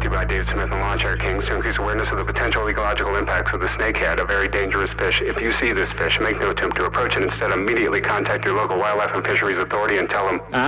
to you by Dave Smith and Lawn Chair Kings. To increase awareness of the potential ecological impacts of the snakehead, a very dangerous fish. If you see this fish, make no attempt to approach it. Instead, immediately contact your local wildlife and fisheries authority and tell them...